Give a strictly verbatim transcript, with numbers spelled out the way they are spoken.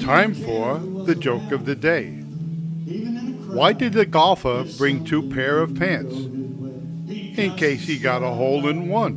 Time for the joke of the day. Why did the golfer bring two pair of pants? In case he got a hole in one.